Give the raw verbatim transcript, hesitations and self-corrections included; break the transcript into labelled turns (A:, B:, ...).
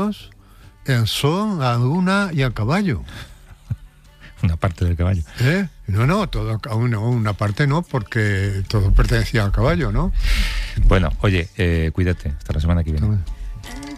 A: años son a una y al caballo.
B: Una parte del caballo.
A: ¿Eh? No, no, todo, una, una parte no, porque todo pertenecía al caballo, ¿no?
B: Bueno, oye, eh, cuídate, hasta la semana que viene.